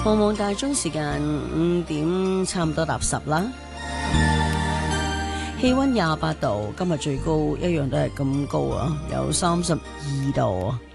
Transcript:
望望大鐘時間5點差唔多踏10啦，氣溫28度，今日最高一樣都係咁高啊，有32度啊。